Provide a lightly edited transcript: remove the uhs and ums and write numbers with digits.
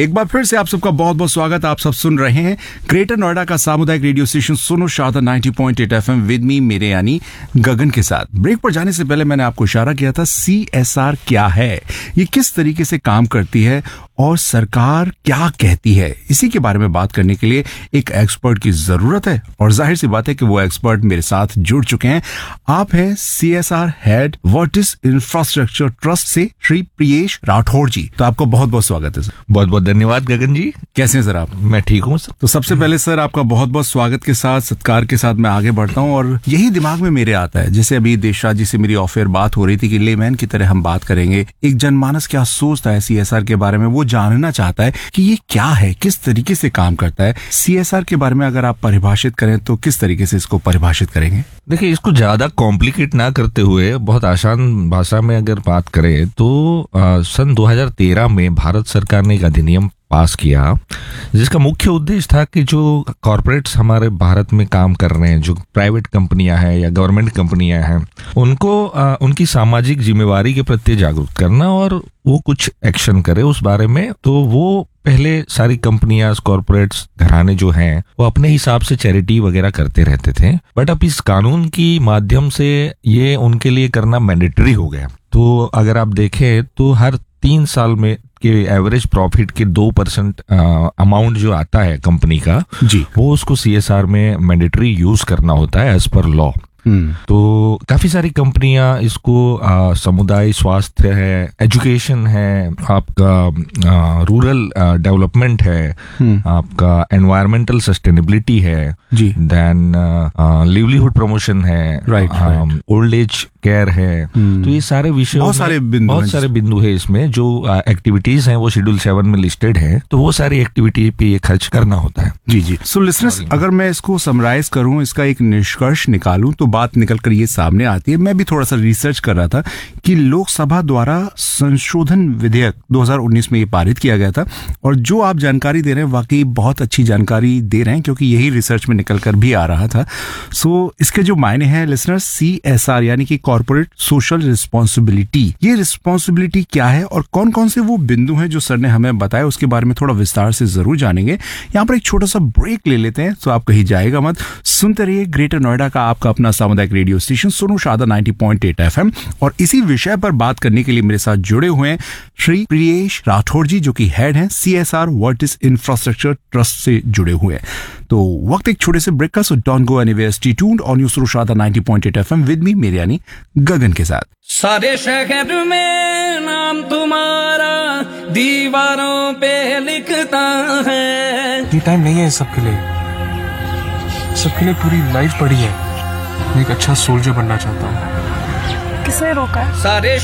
एक बार फिर से आप सबका बहुत बहुत स्वागत। आप सब सुन रहे हैं ग्रेटर नोएडा का सामुदायिक रेडियो स्टेशन सुनो शारदा 90.8 FM विद मी मेरे यानी गगन के साथ। ब्रेक पर जाने से पहले मैंने आपको इशारा किया था CSR क्या है, ये किस तरीके से काम करती है और सरकार क्या कहती है। इसी के बारे में बात करने के लिए एक एक्सपर्ट की जरूरत है और जाहिर सी बात है कि वो एक्सपर्ट मेरे साथ जुड़ चुके हैं। आप हैं CSR head vertices infrastructure trust से श्री प्रियेश राठौड़ जी। तो आपका बहुत बहुत स्वागत है सर। बहुत बहुत धन्यवाद गगन जी। कैसे हैं सर आप? मैं ठीक हूँ सर। तो सबसे पहले सर आपका बहुत बहुत स्वागत के साथ सत्कार के साथ मैं आगे बढ़ता हूँ और यही दिमाग में मेरे आता है, जैसे अभी देशराज जी से मेरी ऑफ एयर बात हो रही थी कि लेमैन की तरह हम बात करेंगे। एक जनमानस क्या सोचता है CSR के बारे में, वो जानना चाहता है कि ये क्या है, किस तरीके से काम करता है। CSR के बारे में अगर आप परिभाषित करें तो किस तरीके से इसको परिभाषित करेंगे? देखिए, इसको ज्यादा कॉम्प्लिकेट ना करते हुए बहुत आसान भाषा में अगर बात करें तो सन 2013 में भारत सरकार ने एक अधिनियम पास किया जिसका मुख्य उद्देश्य था कि जो कॉर्पोरेट्स हमारे भारत में काम कर रहे हैं, जो प्राइवेट कंपनियां हैं या गवर्नमेंट कंपनियां हैं, उनको उनकी सामाजिक जिम्मेवारी के प्रति जागरूक करना और वो कुछ एक्शन करे उस बारे में। तो वो पहले सारी कंपनियां, कॉर्पोरेट्स, घराने जो हैं वो अपने हिसाब से चैरिटी वगैरह करते रहते थे, बट अब इस कानून की माध्यम से ये उनके लिए करना मैंडेटरी हो गया। तो अगर आप देखें तो हर 3 साल में के एवरेज प्रॉफिट के 2% अमाउंट जो आता है कंपनी का जी, वो उसको CSR में मैंडेटरी यूज करना होता है एज पर लॉ। तो काफी सारी कंपनियां इसको समुदाय स्वास्थ्य है, एजुकेशन है, आपका रूरल डेवलपमेंट है, आपका एनवायरमेंटल सस्टेनेबिलिटी है जी, देन लिवलीहुड प्रमोशन है, राइट, ओल्ड एज केयर है। तो ये सारे विषय बहुत सारे बिंदु है इसमें जो एक्टिविटीज हैं वो शेड्यूल 7 में लिस्टेड है। तो वो सारी एक्टिविटी पे ये खर्च करना होता है। जी जी। सो लिसनर्स, अगर मैं इसको समराइज करूं, इसका एक निष्कर्ष निकालूं तो बात निकल कर ये सामने आती है। मैं भी थोड़ा सा रिसर्च कर रहा था कि लोकसभा द्वारा संशोधन विधेयक 2019 में ये पारित किया गया था और जो आप जानकारी दे रहे हैं वाकई बहुत अच्छी जानकारी दे रहे हैं क्योंकि यही रिसर्च में निकल कर भी आ रहा था। सो इसके जो मायने हैं लिसनर्स, CSR यानी कि कॉर्पोरेट सोशल रिस्पॉन्सिबिलिटी, ये रिस्पॉन्सिबिलिटी क्या है और कौन कौन से वो बिंदु हैं जो सर ने हमें बताया, उसके बारे में थोड़ा विस्तार से जरूर जानेंगे। यहाँ पर एक छोटा सा ब्रेक ले लेते हैं, तो आप कहीं जाएगा मत, सुनते रहिए ग्रेटर नोएडा का आपका अपना सामुदायिक रेडियो स्टेशन सुनो शारदा 90.8 FM। और इसी विषय पर बात करने के लिए मेरे साथ जुड़े हुए हैं श्री प्रियेश राठौड़ जी, जो कि हेड हैं CSR वर्टिस इंफ्रास्ट्रक्चर ट्रस्ट से जुड़े हुए हैं। तो वक्त एक छोटे से ब्रेक का, so don't go anywhere, stay tuned on सुनो शारदा 90.8 FM विद मी मेरे यानी गगन के साथ। सारे शहर में नाम तुम्हारा दीवारों पे लिखता है। ये टाइम नहीं है सबके लिए, सबके लिए पूरी लाइफ पड़ी है। मैं एक अच्छा सोल्जर बनना चाहता हूँ। किसने रोका है? सारे